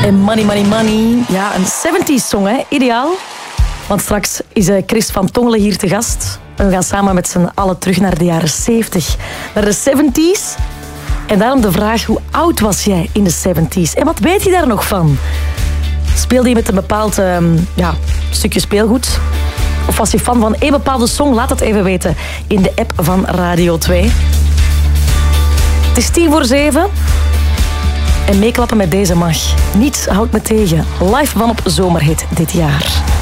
en Money, Money, Money. Ja, een 70s song, hè? Ideaal. Want straks is Chris van Tongelen hier te gast. En we gaan samen met z'n allen terug naar de jaren 70. Naar de 70s. En daarom de vraag, hoe oud was jij in de 70s? En wat weet je daar nog van? Speelde je met een bepaald stukje speelgoed? Of was je fan van een bepaalde song? Laat het even weten in de app van Radio 2. Het is 6:50. En meeklappen met deze mag. Niets houdt me tegen. Live van op Zomerhit dit jaar.